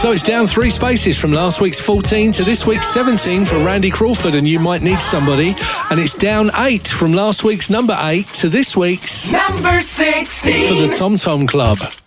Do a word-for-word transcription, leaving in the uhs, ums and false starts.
So it's down three spaces from last week's fourteen to this week's seventeen for Randy Crawford and You Might Need Somebody. And it's down eight from last week's number eight to this week's number sixteen for the Tom Tom Club.